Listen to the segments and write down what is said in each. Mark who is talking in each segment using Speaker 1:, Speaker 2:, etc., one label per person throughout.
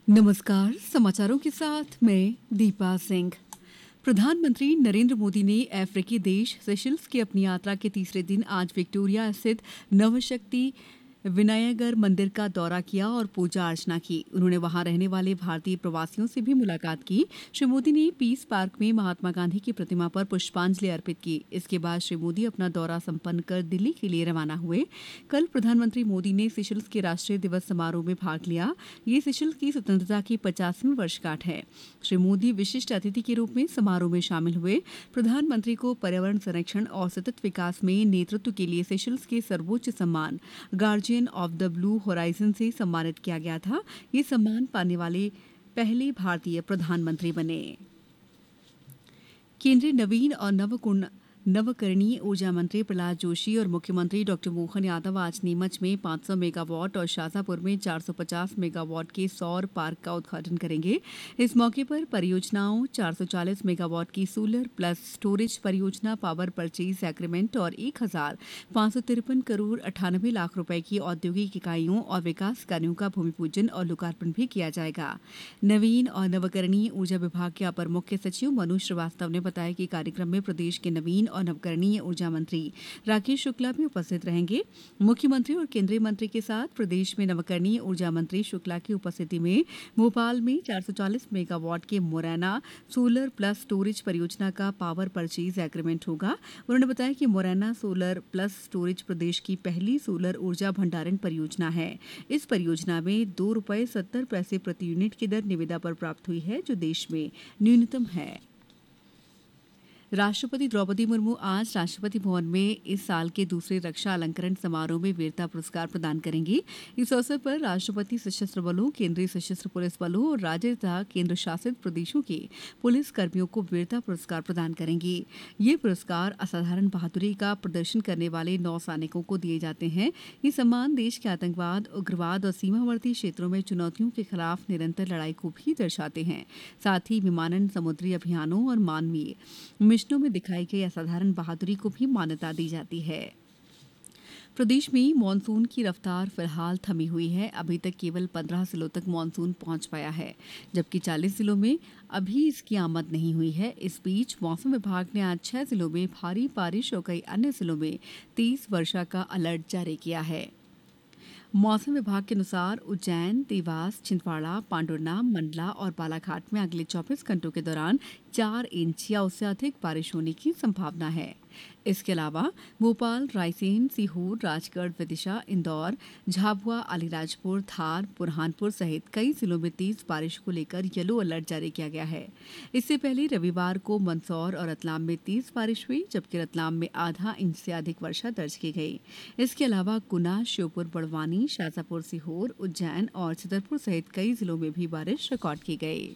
Speaker 1: नमस्कार। समाचारों के साथ मैं दीपा सिंह। प्रधानमंत्री नरेंद्र मोदी ने अफ्रीकी देश सेशल्स की अपनी यात्रा के तीसरे दिन आज विक्टोरिया स्थित नवशक्ति विनायगर मंदिर का दौरा किया और पूजा अर्चना की। उन्होंने वहां रहने वाले भारतीय प्रवासियों से भी मुलाकात की। श्री मोदी ने पीस पार्क में महात्मा गांधी की प्रतिमा पर पुष्पांजलि अर्पित की। इसके बाद श्री मोदी अपना दौरा संपन्न कर दिल्ली के लिए रवाना हुए। कल प्रधानमंत्री मोदी ने सेशल्स के राष्ट्रीय दिवस समारोह में भाग लिया। ये सेशल्स की स्वतंत्रता की 50वीं वर्षगांठ है। श्री मोदी विशिष्ट अतिथि के रूप में समारोह में शामिल हुए। प्रधानमंत्री को पर्यावरण संरक्षण और सतत विकास में नेतृत्व के लिए सेशल्स के सर्वोच्च सम्मान guardian of the blue horizon से सम्मानित किया गया था। ये सम्मान पाने वाले पहले भारतीय प्रधानमंत्री बने। केंद्रीय नवीन और नवकरणीय ऊर्जा मंत्री प्रहलाद जोशी और मुख्यमंत्री डॉक्टर मोहन यादव आज नीमच में 500 मेगावाट और शाजापुर में 450 मेगावाट के सौर पार्क का उद्घाटन करेंगे। इस मौके पर परियोजनाओं 440 मेगावाट की सोलर प्लस स्टोरेज परियोजना पावर परचेज एग्रीमेंट और 1,553 करोड़ 98 लाख रुपए की औद्योगिक इकाइयों और विकास कार्यों का भूमि पूजन और लोकार्पण भी किया जाएगा। नवीन और नवकरणीय ऊर्जा विभाग के अपर मुख्य सचिव मनु श्रीवास्तव ने बताया कि कार्यक्रम में प्रदेश के नवीन और नवकरणीय ऊर्जा मंत्री राकेश शुक्ला भी उपस्थित रहेंगे। मुख्यमंत्री और केंद्रीय मंत्री के साथ प्रदेश में नवकरणीय ऊर्जा मंत्री शुक्ला की उपस्थिति में भोपाल में 440 मेगावाट के मुरैना सोलर प्लस स्टोरेज परियोजना का पावर परचेज एग्रीमेंट होगा। उन्होंने बताया कि मुरैना सोलर प्लस स्टोरेज प्रदेश की पहली सोलर ऊर्जा भंडारण परियोजना है। इस परियोजना में ₹2.70 प्रति यूनिट की दर निविदा पर प्राप्त हुई है, जो देश में न्यूनतम है। राष्ट्रपति द्रौपदी मुर्मू आज राष्ट्रपति भवन में इस साल के दूसरे रक्षा अलंकरण समारोह में वीरता पुरस्कार प्रदान करेंगी। इस अवसर पर राष्ट्रपति सशस्त्र बलों, केंद्रीय सशस्त्र पुलिस बलों और राज्य तथा केंद्र शासित प्रदेशों के पुलिस कर्मियों को वीरता पुरस्कार प्रदान करेंगी। ये पुरस्कार असाधारण बहादुरी का प्रदर्शन करने वाले नौसैनिकों को दिए जाते हैं। ये सम्मान देश के आतंकवाद, उग्रवाद और सीमावर्ती क्षेत्रों में चुनौतियों के खिलाफ निरंतर लड़ाई को भी दर्शाते हैं। साथ ही विमानन, समुद्री अभियानों और मानवीय मिशनों में दिखाई गई असाधारण बहादुरी को भी मान्यता दी जाती है। प्रदेश में मानसून की रफ्तार फिलहाल थमी हुई है। अभी तक केवल 15 जिलों तक मानसून पहुंच पाया है, जबकि 40 जिलों में अभी इसकी आमद नहीं हुई है। इस बीच मौसम विभाग ने आज 6 जिलों में भारी बारिश और कई अन्य जिलों में तेज वर्षा का अलर्ट जारी किया है। मौसम विभाग के अनुसार उज्जैन, देवास, छिंदवाड़ा, पांडुरना, मंडला और बालाघाट में अगले 24 घंटों के दौरान 4 इंच या उससे अधिक बारिश होने की संभावना है। इसके अलावा भोपाल, रायसेन, सीहोर, राजगढ़, विदिशा, इंदौर, झाबुआ, अलीराजपुर, धार, बुरहानपुर सहित कई जिलों में तेज बारिश को लेकर येलो अलर्ट जारी किया गया है। इससे पहले रविवार को मंदसौर और रतलाम में तेज बारिश हुई, जबकि रतलाम में आधा इंच से अधिक वर्षा दर्ज की गई। इसके अलावा गुना, श्योपुर, बड़वानी, शाजापुर, सीहोर, उज्जैन और छतरपुर सहित कई जिलों में भी बारिश रिकॉर्ड की गई।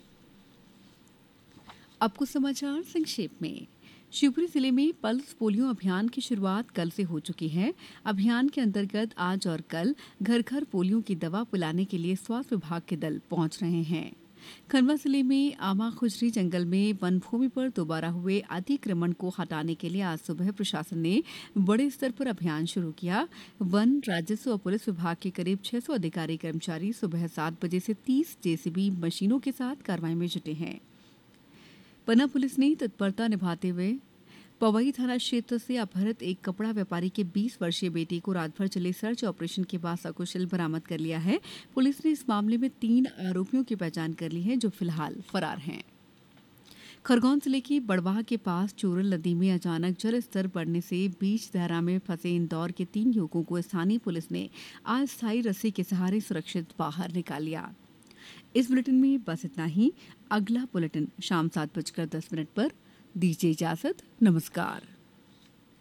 Speaker 1: अब कुछ समाचार संक्षेप में। शिवपुरी जिले में पल्स पोलियो अभियान की शुरुआत कल से हो चुकी है। अभियान के अंतर्गत आज और कल घर घर पोलियो की दवा पिलाने के लिए स्वास्थ्य विभाग के दल पहुंच रहे हैं। खंडवा जिले में आमाखुजरी जंगल में वन भूमि पर दोबारा हुए अतिक्रमण को हटाने के लिए आज सुबह प्रशासन ने बड़े स्तर पर अभियान शुरू किया। वन, राजस्व और पुलिस विभाग के करीब 600 अधिकारी कर्मचारी सुबह 7 बजे से 30 जेसीबी मशीनों के साथ कार्रवाई में जुटे हैं। पन्ना पुलिस ने तत्परता निभाते हुए पवई थाना क्षेत्र से अपहृत एक कपड़ा व्यापारी के 20 वर्षीय बेटे को रात भर चले सर्च ऑपरेशन के बाद सकुशल बरामद कर लिया है। पुलिस ने इस मामले में 3 आरोपियों की पहचान कर ली है, जो फिलहाल फरार हैं। खरगोन जिले की बड़वाह के पास चोरल नदी में अचानक जल स्तर बढ़ने से बीच धारा में फंसे इंदौर के 3 युवकों को स्थानीय पुलिस ने अस्थायी रस्सी के सहारे सुरक्षित बाहर निकाल लिया। इस बुलेटिन में बस इतना ही। अगला बुलेटिन शाम 7:10 पर। दीजिए इजाजत। नमस्कार।